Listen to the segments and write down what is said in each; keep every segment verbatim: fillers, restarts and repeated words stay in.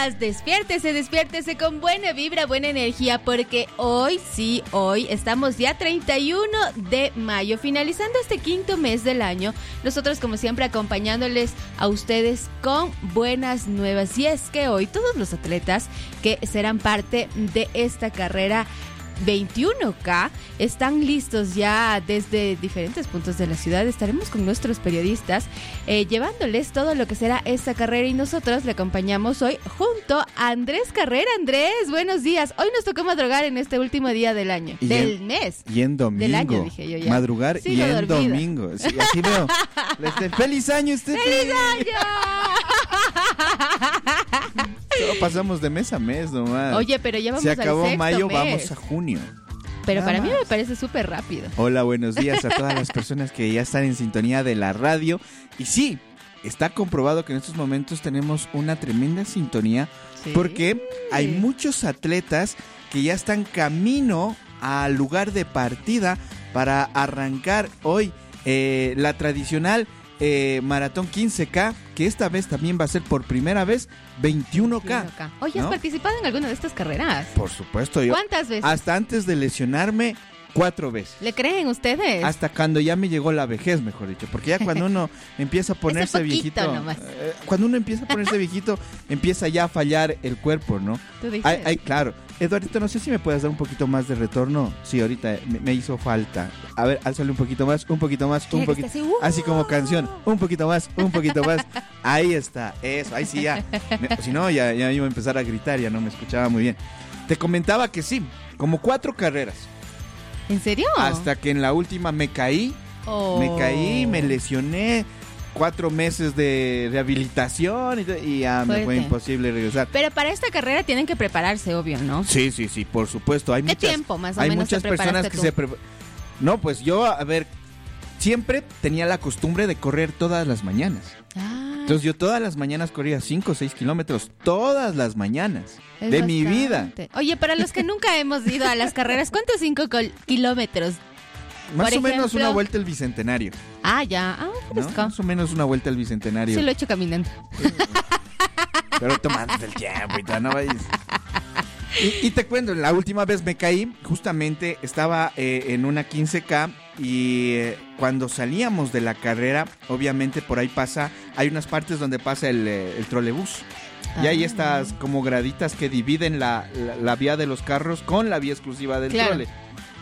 días, despiértese, despiértese con buena vibra, buena energía, porque hoy, sí, hoy estamos ya treinta y uno de mayo, finalizando este quinto mes del año. Nosotros, como siempre, acompañándoles a ustedes con buenas nuevas. Y es que hoy todos los atletas que serán parte de esta carrera veintiuno K están listos ya desde diferentes puntos de la ciudad. Estaremos con nuestros periodistas eh, llevándoles todo lo que será esta carrera, y nosotros le acompañamos hoy junto a Andrés Carrera. Andrés, buenos días. Hoy nos tocó madrugar en este último día del año, y del en, mes. Y en domingo. Del año, dije yo ya. Madrugar Sigo y en dormida. Domingo. Sí, así veo. ¡Feliz año, Steffi! ¡Feliz año! Solo pasamos de mes a mes nomás. Oye, pero ya vamos Se al acabó sexto mayo, mes. Vamos a junio. Pero Nada para mí más. me parece súper rápido. Hola, buenos días a todas las personas que ya están en sintonía de la radio. Y sí, está comprobado que en estos momentos tenemos una tremenda sintonía, ¿sí? Porque hay muchos atletas que ya están camino al lugar de partida para arrancar hoy eh, la tradicional eh, maratón quince K, que esta vez también va a ser por primera vez veintiuno K. veintiuno K. Oye, ¿has ¿no? participado en alguna de estas carreras? Por supuesto. Yo, ¿cuántas veces? Hasta antes de lesionarme, cuatro veces. ¿Le creen ustedes? Hasta cuando ya me llegó la vejez, mejor dicho. Porque ya cuando uno empieza a ponerse Ese poquito viejito, nomás. eh, cuando uno empieza a ponerse viejito, empieza ya a fallar el cuerpo, ¿no? ¿Tú dices? Ay, ay, claro. Eduardito, no sé si me puedes dar un poquito más de retorno. Sí, ahorita me, me hizo falta. A ver, álzale un poquito más, un poquito más, un poquito. Así, ¡uh! Así como canción. Un poquito más, un poquito más. Ahí está, eso, ahí sí ya. Me, si no, ya, ya iba a empezar a gritar, ya no me escuchaba muy bien. Te comentaba que sí, como cuatro carreras. ¿En serio? Hasta que en la última me caí, oh. me caí, me lesioné, cuatro meses de rehabilitación y, y ya Fuerte. Me fue imposible regresar. Pero para esta carrera tienen que prepararse, obvio, ¿no? Sí, sí, sí, por supuesto. Hay ¿Qué muchas, tiempo más o hay menos muchas te personas preparaste que tú? se pre... No, pues yo, a ver, siempre tenía la costumbre de correr todas las mañanas. Ah, Entonces yo todas las mañanas corría cinco o seis kilómetros, todas las mañanas de es mi vida. bastante. Oye, para los que nunca hemos ido a las carreras, ¿cuántos cinco col- kilómetros? Más Por o menos ejemplo- una vuelta al Bicentenario, Ah, ya. Ah, ¿no? fresco. Más o menos una vuelta al Bicentenario. Sí, lo he hecho caminando. Pero tomándote el tiempo y todo, no vayas. Y, y te cuento, la última vez me caí, justamente estaba eh, en una quince K y eh, cuando salíamos de la carrera, obviamente por ahí pasa, hay unas partes donde pasa el, eh, el trolebús. Y hay estas como graditas que dividen la, la, la vía de los carros con la vía exclusiva del Claro. trole.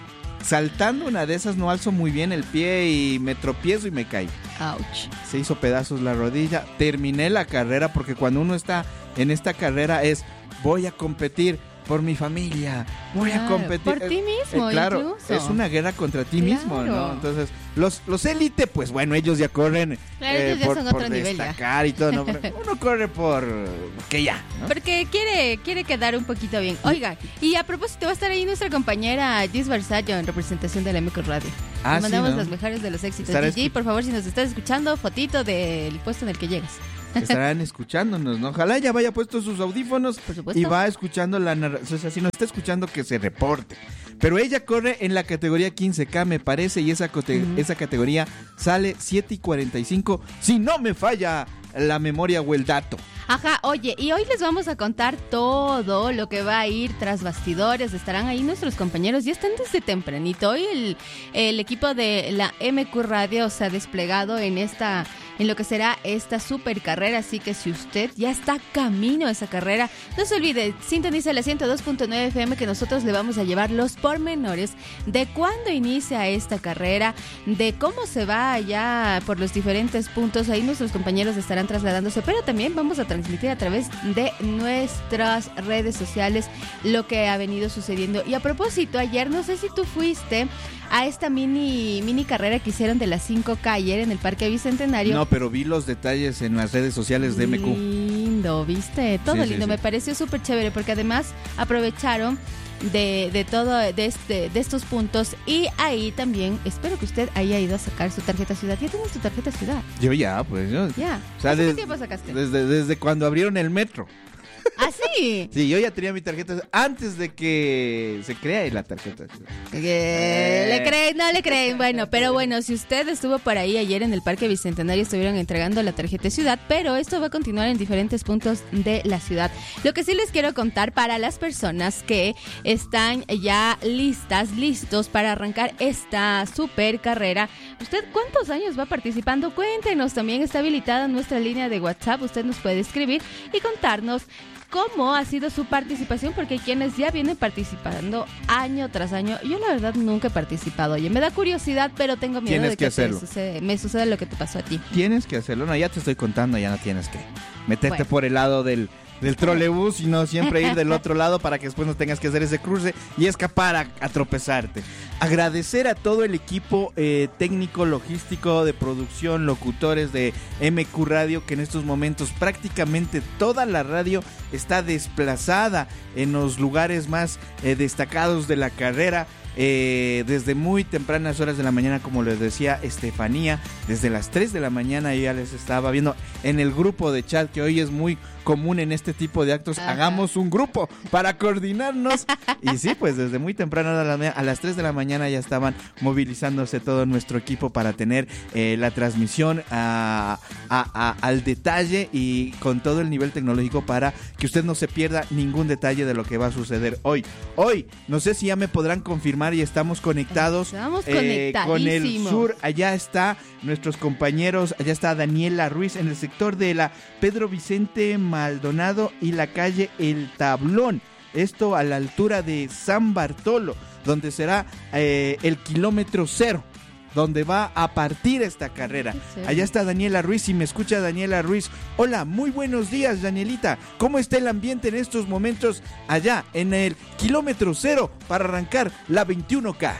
Saltando una de esas no alzo muy bien el pie y me tropiezo y me caí. Ouch. Se hizo pedazos la rodilla. Terminé la carrera porque cuando uno está en esta carrera es voy a competir por mi familia, voy Claro, a competir. por ti mismo, Eh, claro, incluso. es una guerra contra ti Claro. mismo, ¿no? Entonces, los, los élite, pues bueno, ellos ya corren Claro, ellos ya por, son por otro nivel ya. destacar y todo, ¿no? Pero uno corre por que ya, ¿no? Porque quiere, quiere quedar un poquito bien. Oiga, y a propósito, va a estar ahí nuestra compañera Gis Versallo en representación de la M C Radio. Ah, Le mandamos sí, ¿no? las mejores de los éxitos. Estará Gigi, escu- por favor, si nos estás escuchando, fotito del puesto en el que llegas. Estarán escuchándonos, ¿no? Ojalá ya vaya puesto sus audífonos Por supuesto. y va escuchando la narración. O sea, si nos está escuchando, que se reporte. Pero ella corre en la categoría quince K, me parece, y esa, cote- Ujú. esa categoría sale siete y cuarenta y cinco, si no me falla la memoria o el dato. Ajá, oye, y hoy les vamos a contar todo lo que va a ir tras bastidores. Estarán ahí nuestros compañeros, ya están desde tempranito. Hoy el, el equipo de la M Q Radio se ha desplegado en esta, en lo que será esta super carrera. Así que si usted ya está camino a esa carrera, no se olvide, sintoniza la ciento dos punto nueve F M, que nosotros le vamos a llevar los pormenores de cuándo inicia esta carrera, de cómo se va allá por los diferentes puntos. Ahí nuestros compañeros estarán trasladándose, pero también vamos a transmitir a través de nuestras redes sociales lo que ha venido sucediendo. Y a propósito, ayer no sé si tú fuiste a esta mini mini carrera que hicieron de las cinco K ayer en el Parque Bicentenario. No, pero vi los detalles en las redes sociales de M Q. Lindo, ¿viste? Todo Sí, sí, lindo, sí. me pareció súper chévere porque además aprovecharon de, de todo, de, este, de estos puntos, y ahí también, espero que usted haya ido a sacar su tarjeta ciudad. ¿Ya tienes tu tarjeta ciudad? Yo ya, pues yo. Ya. O sea, ¿Hace des- qué tiempo sacaste? Desde, desde cuando abrieron el metro. ¿Ah, sí? Sí, yo ya tenía mi tarjeta antes de que se crea la tarjeta. Eh, ¿Le creen? No le creen. Bueno, pero bueno, si usted estuvo por ahí ayer en el Parque Bicentenario, estuvieron entregando la tarjeta ciudad, pero esto va a continuar en diferentes puntos de la ciudad. Lo que sí les quiero contar para las personas que están ya listas, listos para arrancar esta super carrera. ¿Usted cuántos años va participando? Cuéntenos. También está habilitada nuestra línea de WhatsApp. Usted nos puede escribir y contarnos cómo ha sido su participación, porque hay quienes ya vienen participando año tras año. Yo la verdad nunca he participado. Oye, me da curiosidad, pero tengo miedo Tienes de que que, te hacerlo. sucede, me suceda lo que te pasó a ti. Tienes que hacerlo. No, ya te estoy contando, ya no tienes que meterte Bueno. por el lado del, del trolebús, sino siempre ir del otro lado para que después no tengas que hacer ese cruce y escapar a, a tropezarte. Agradecer a todo el equipo eh, técnico, logístico, de producción, locutores de M Q Radio, que en estos momentos prácticamente toda la radio está desplazada en los lugares más eh, destacados de la carrera. Eh, desde muy tempranas horas de la mañana, como les decía Estefanía, desde las tres de la mañana yo ya les estaba viendo en el grupo de chat, que hoy es muy común en este tipo de actos. Ajá. Hagamos un grupo para coordinarnos. Y sí, pues desde muy temprano a, la, a las tres de la mañana ya estaban movilizándose todo nuestro equipo para tener eh, la transmisión a, a, a, al detalle y con todo el nivel tecnológico para que usted no se pierda ningún detalle de lo que va a suceder hoy. Hoy, no sé si ya me podrán confirmar y estamos conectados. Estamos eh, con el sur. Allá está nuestros compañeros, allá está Daniela Ruiz en el sector de la Pedro Vicente Maldonado y la calle El Tablón. Esto a la altura de San Bartolo, donde será eh, el kilómetro cero, donde va a partir esta carrera. Sí. Allá está Daniela Ruiz, si me escucha Daniela Ruiz. Hola, muy buenos días, Danielita. ¿Cómo está el ambiente en estos momentos allá en el kilómetro cero para arrancar la veintiuno K?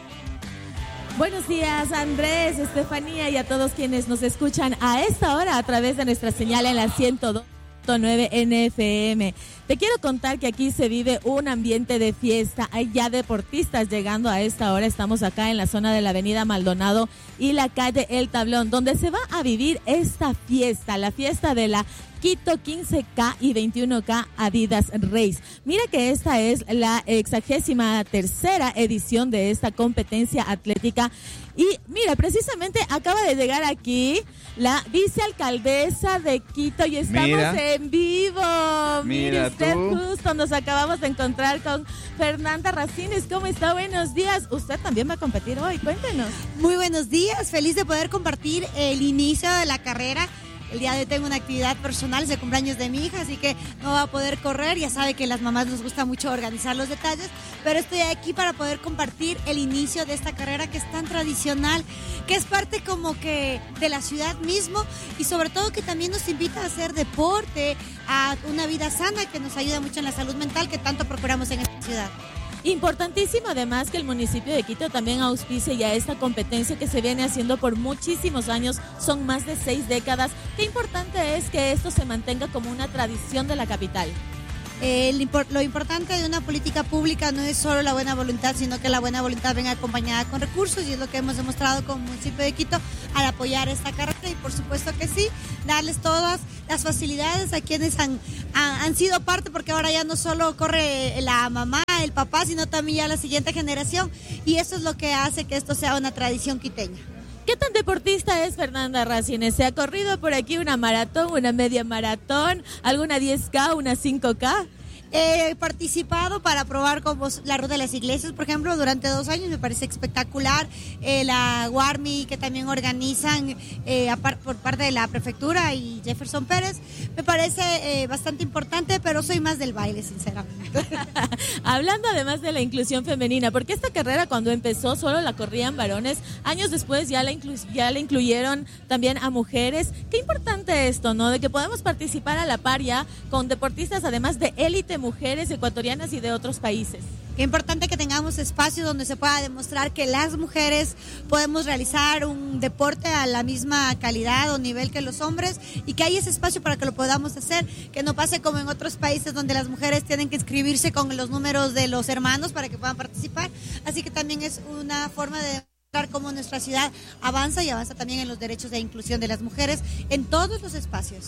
Buenos días, Andrés, Estefanía y a todos quienes nos escuchan a esta hora a través de nuestra señal en la ciento dos punto nueve N F M. Te quiero contar que aquí se vive un ambiente de fiesta. Hay ya deportistas llegando a esta hora. Estamos acá en la zona de la avenida Maldonado y la calle El Tablón, donde se va a vivir esta fiesta, la fiesta de la Quito quince K y veintiuno K Adidas Race. Mira que esta es la exagésima tercera edición de esta competencia atlética. Y mira, precisamente acaba de llegar aquí la vicealcaldesa de Quito y estamos mira, en vivo. Mira, mira usted, tú. justo nos acabamos de encontrar con Fernanda Racines. ¿Cómo está? Buenos días. Usted también va a competir hoy, cuéntenos. Muy buenos días, feliz de poder compartir el inicio de la carrera. El día de hoy tengo una actividad personal, es el cumpleaños de mi hija, así que no va a poder correr. Ya sabe que a las mamás nos gusta mucho organizar los detalles, pero estoy aquí para poder compartir el inicio de esta carrera que es tan tradicional, que es parte como que de la ciudad mismo y sobre todo que también nos invita a hacer deporte, a una vida sana que nos ayuda mucho en la salud mental que tanto procuramos en esta ciudad. Importantísimo además que el municipio de Quito también auspicie ya esta competencia que se viene haciendo por muchísimos años, son más de seis décadas. Qué importante es que esto se mantenga como una tradición de la capital. Eh, lo importante de una política pública no es solo la buena voluntad, sino que la buena voluntad venga acompañada con recursos y es lo que hemos demostrado como municipio de Quito al apoyar esta carrera y por supuesto que sí, darles todas las facilidades a quienes han, han, han sido parte, porque ahora ya no solo corre la mamá, el papá, sino también ya la siguiente generación y eso es lo que hace que esto sea una tradición quiteña. ¿Qué tan deportista es Fernanda Racines? ¿Se ha corrido por aquí una maratón, una media maratón, alguna diez K, una cinco K? He participado para probar como la Ruta de las Iglesias, por ejemplo, durante dos años, me parece espectacular. Eh, la Warmi, que también organizan eh, por parte de la prefectura y Jefferson Pérez, me parece eh, bastante importante, pero soy más del baile, sinceramente. Hablando además de la inclusión femenina, porque esta carrera cuando empezó solo la corrían varones, años después ya la, inclu- ya la incluyeron también a mujeres. Qué importante esto, ¿no? De que podemos participar a la par ya con deportistas además de élite, mujeres ecuatorianas y de otros países. Qué importante que tengamos espacios donde se pueda demostrar que las mujeres podemos realizar un deporte a la misma calidad o nivel que los hombres y que hay ese espacio para que lo podamos hacer, que no pase como en otros países donde las mujeres tienen que inscribirse con los números de los hermanos para que puedan participar. Así que también es una forma de demostrar cómo nuestra ciudad avanza y avanza también en los derechos de inclusión de las mujeres en todos los espacios.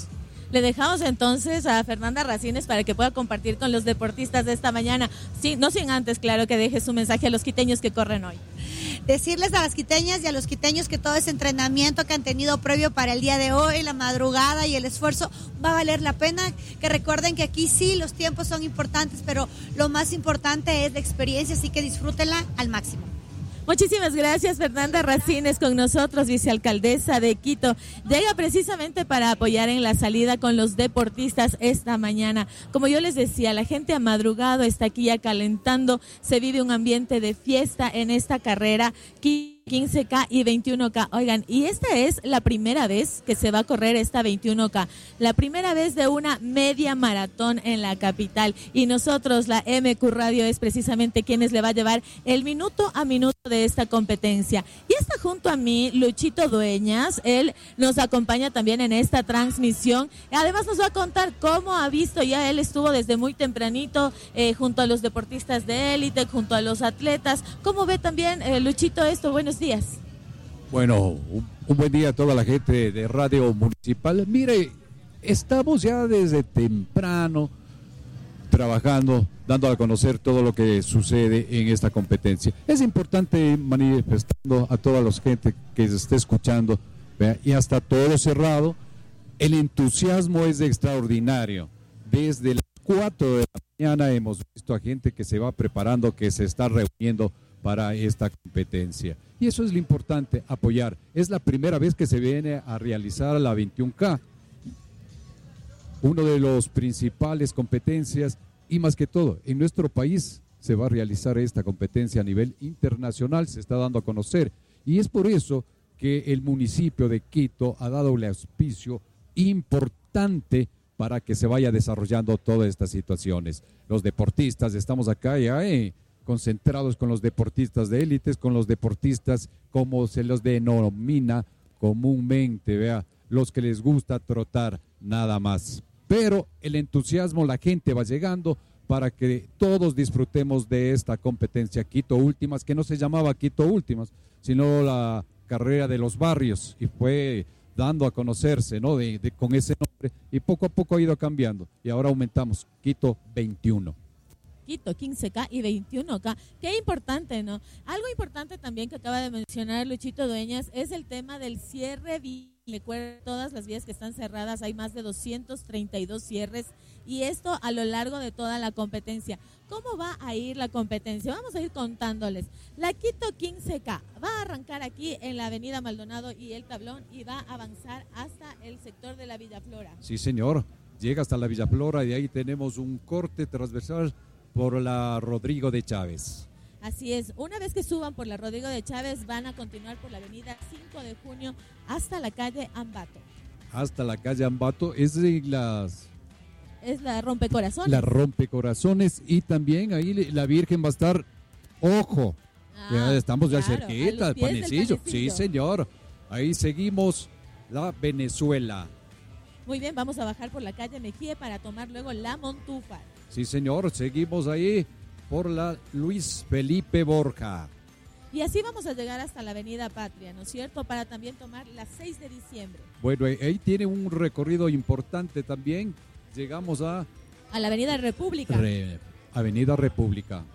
Le dejamos entonces a Fernanda Racines para que pueda compartir con los deportistas de esta mañana. Sí, no sin antes, claro, que deje su mensaje a los quiteños que corren hoy. Decirles a las quiteñas y a los quiteños que todo ese entrenamiento que han tenido previo para el día de hoy, la madrugada y el esfuerzo va a valer la pena, que recuerden que aquí sí los tiempos son importantes, pero lo más importante es la experiencia, así que disfrútenla al máximo. Muchísimas gracias, Fernanda Racines, con nosotros, vicealcaldesa de Quito. Llega precisamente para apoyar en la salida con los deportistas esta mañana. Como yo les decía, la gente ha madrugado, está aquí ya calentando, se vive un ambiente de fiesta en esta carrera quince K y veintiuno K. Oigan, y esta es la primera vez que se va a correr esta veintiuno K, la primera vez de una media maratón en la capital, y nosotros, la M Q Radio, es precisamente quienes le va a llevar el minuto a minuto de esta competencia. Y está junto a mí Luchito Dueñas, él nos acompaña también en esta transmisión, además nos va a contar cómo ha visto, ya él estuvo desde muy tempranito eh, junto a los deportistas de élite, junto a los atletas. ¿Cómo ve también, eh, Luchito, esto? Buenos días. Bueno, un, un buen día a toda la gente de Radio Municipal. Mire, estamos ya desde temprano trabajando, dando a conocer todo lo que sucede en esta competencia. Es importante manifestando a toda la gente que se esté escuchando, ¿vea? Y hasta todo cerrado, el entusiasmo es extraordinario. Desde las cuatro de la mañana hemos visto a gente que se va preparando, que se está reuniendo para esta competencia. Y eso es lo importante, apoyar. Es la primera vez que se viene a realizar la veintiuno K. Uno de los principales competencias, y más que todo, en nuestro país se va a realizar esta competencia a nivel internacional, se está dando a conocer. Y es por eso que el municipio de Quito ha dado un auspicio importante para que se vaya desarrollando todas estas situaciones. Los deportistas, estamos acá ya, eh, concentrados con los deportistas de élites, con los deportistas como se los denomina comúnmente, vea, los que les gusta trotar nada más. Pero el entusiasmo, la gente va llegando para que todos disfrutemos de esta competencia Quito Últimas, que no se llamaba Quito Últimas, sino la carrera de los barrios, y fue dando a conocerse, ¿no? De, de, con ese nombre, y poco a poco ha ido cambiando, y ahora aumentamos Quito veintiuno. Quito, quince K y veintiuno K. Qué importante, ¿no? Algo importante también que acaba de mencionar Luchito Dueñas es el tema del cierre vial. Recuerden, todas las vías que están cerradas, hay más de doscientos treinta y dos cierres, y esto a lo largo de toda la competencia. ¿Cómo va a ir la competencia? Vamos a ir contándoles. La Quito quince K va a arrancar aquí en la avenida Maldonado y el Tablón, y va a avanzar hasta el sector de la Villa Flora. Sí, señor. Llega hasta la Villa Flora, y de ahí tenemos un corte transversal por la Rodrigo de Chávez. Así es, una vez que suban por la Rodrigo de Chávez, van a continuar por la avenida cinco de junio hasta la calle Ambato. Hasta la calle Ambato, es de las... Es la Rompecorazones. La Rompecorazones, y también ahí la Virgen va a estar, ojo, ah, ya estamos ya claro, cerquita, el panecillo. Sí, señor, ahí seguimos la Venezuela. Muy bien, vamos a bajar por la calle Mejía para tomar luego la Montúfar. Sí, señor, seguimos ahí por la Luis Felipe Borja. Y así vamos a llegar hasta la avenida Patria, ¿no es cierto? Para también tomar la seis de diciembre. Bueno, ahí tiene un recorrido importante también. Llegamos a... A la avenida República. Re, avenida República.